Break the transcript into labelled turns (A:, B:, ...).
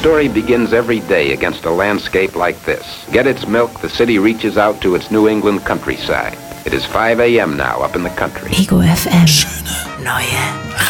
A: story begins every day against a landscape like this. Get its milk, the city reaches out to its New England countryside. It is 5 a.m. now up in the country.
B: Ego FM. Schöne neue